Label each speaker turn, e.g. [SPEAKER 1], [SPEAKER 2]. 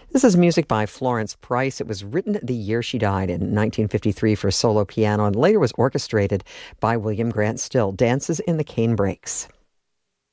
[SPEAKER 1] This is music by Florence Price. It was written the year she died in 1953 for solo piano and later was orchestrated by William Grant Still. Dances in the Cane Brakes.